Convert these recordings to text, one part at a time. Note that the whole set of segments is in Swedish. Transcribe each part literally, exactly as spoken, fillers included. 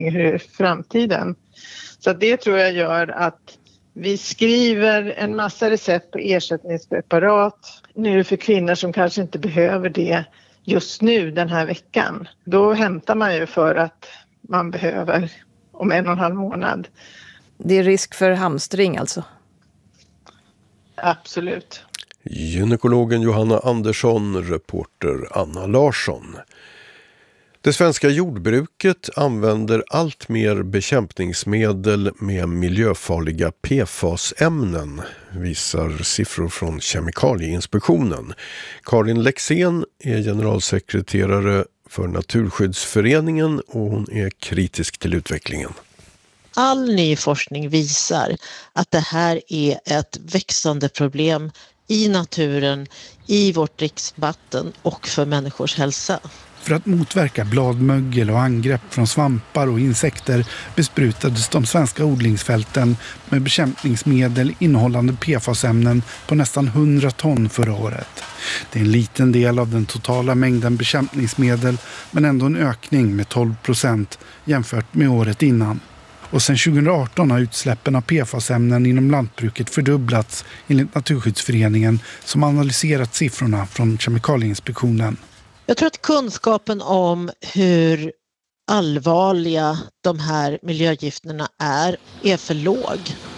i framtiden. Så det tror jag gör att vi skriver en massa recept på ersättningspreparat nu för kvinnor som kanske inte behöver det just nu den här veckan. Då hämtar man ju för att man behöver om en och en halv månad. Det är risk för hamstring alltså? Absolut. Gynekologen Johanna Andersson, reporter Anna Larsson. Det svenska jordbruket använder allt mer bekämpningsmedel med miljöfarliga P F A S-ämnen, visar siffror från Kemikalieinspektionen. Karin Lexén är generalsekreterare för Naturskyddsföreningen och hon är kritisk till utvecklingen. All ny forskning visar att det här är ett växande problem i naturen, i vårt dricksvatten och för människors hälsa. För att motverka bladmögel och angrepp från svampar och insekter besprutades de svenska odlingsfälten med bekämpningsmedel innehållande P F A S-ämnen på nästan hundra ton förra året. Det är en liten del av den totala mängden bekämpningsmedel men ändå en ökning med tolv procent jämfört med året innan. Och sedan tjugo arton har utsläppen av P F A S-ämnen inom lantbruket fördubblats enligt Naturskyddsföreningen som analyserat siffrorna från Kemikalieinspektionen. Jag tror att kunskapen om hur allvarliga de här miljögifterna är, är för låg.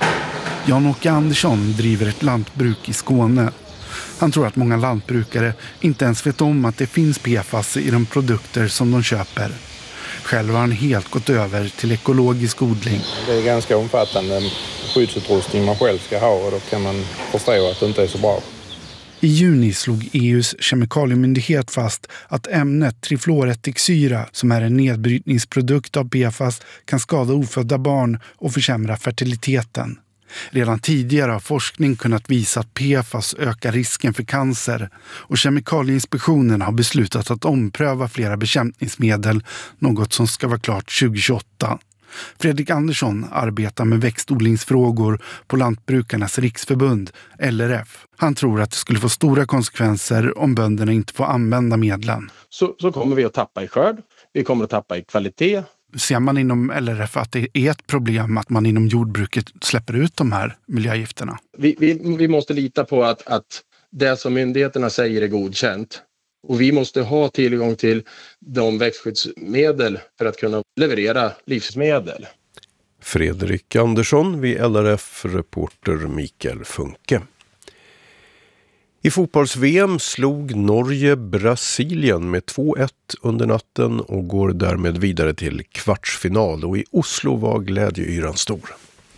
Jan-Åke Andersson driver ett lantbruk i Skåne. Han tror att många lantbrukare inte ens vet om att det finns P F A S i de produkter som de köper. Själv har han helt gått över till ekologisk odling. Det är ganska omfattande skyddsutrustning man själv ska ha och då kan man förstå att det inte är så bra. I juni slog E U:s kemikaliemyndighet fast att ämnet trifluoretixsyra, som är en nedbrytningsprodukt av P F A S, kan skada ofödda barn och försämra fertiliteten. Redan tidigare har forskning kunnat visa att P F A S ökar risken för cancer och Kemikalieinspektionen har beslutat att ompröva flera bekämpningsmedel, något som ska vara klart tjugo tjugoåtta. Fredrik Andersson arbetar med växtodlingsfrågor på Lantbrukarnas riksförbund, L R F. Han tror att det skulle få stora konsekvenser om bönderna inte får använda medlen. Så, så kommer vi att tappa i skörd, vi kommer att tappa i kvalitet. Ser man inom L R F att det är ett problem att man inom jordbruket släpper ut de här miljögifterna? Vi, vi, vi måste lita på att, att det som myndigheterna säger är godkänt. Och vi måste ha tillgång till de växtskyddsmedel för att kunna leverera livsmedel. Fredrik Andersson vid L R F-reporter Mikael Funke. I fotbolls-V M slog Norge Brasilien med två ett under natten och går därmed vidare till kvartsfinal. Och i Oslo var glädjeyran stor.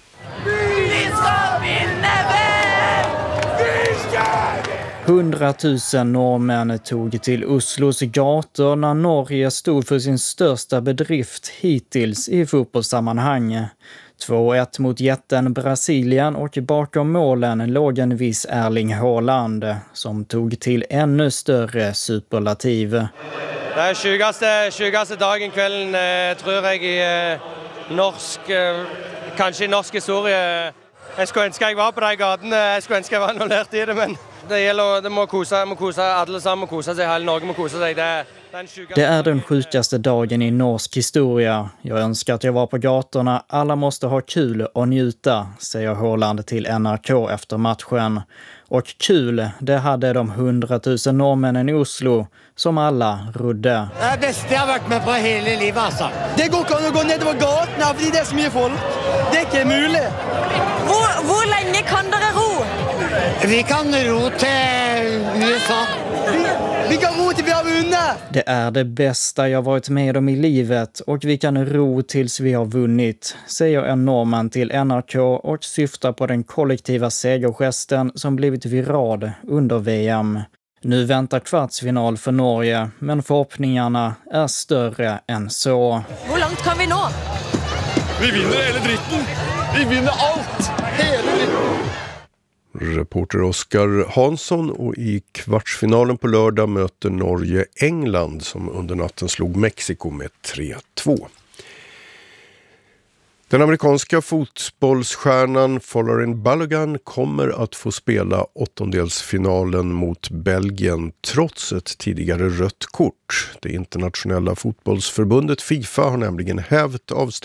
Hundratusen norrmän tog till Oslos gator när Norge stod för sin största bedrift hittills i fotbollssammanhang. två ett mot jätten Brasilien och bakom målen låg en viss Erling Haaland som tog till ännu större superlativ. Det är tjugaste, tjugaste dagen kvällen eh, tror jag i eh, norsk, eh, kanske i norsk historia. Jag skulle önska jag var på de gatene, jag skulle önska jag var involvert i det, men det gäller, det må kosa, må kosa, alla sammen må kosa sig, hela Norge må kosa sig. Det, det är den sjukaste dagen i norsk historia. Jag önskar att jag var på gatorna. Alla måste ha kul och njuta, säger Haaland till N R K efter matchen. Och kul, det hade de hundratusen norrmännen i Oslo som alla rodde. Det är bästa jag har varit med på hela livet, alltså. Det går inte att gå ner på gatorna för det är så mycket folk. Det är inte möjligt. Hvor, hvor länge kan dere ro? Vi kan ro till U S A. Vi, vi kan ro till vi har vunnit. Det är det bästa jag varit med om i livet och vi kan ro tills vi har vunnit, säger en norrman till N R K och syftar på den kollektiva segergesten som blivit viral under V M. Nu väntar kvartsfinal för Norge, men förhoppningarna är större än så. Hur långt kan vi nå? Vi vinner hela dritten. Vi vinner allt. Hela dritten. Reporter Oskar Hansson, och i kvartsfinalen på lördag möter Norge England som under natten slog Mexiko med tre två. Den amerikanska fotbollsstjärnan Folarin Balogun kommer att få spela åttondelsfinalen mot Belgien trots ett tidigare rött kort. Det internationella fotbollsförbundet FIFA har nämligen hävt avstånd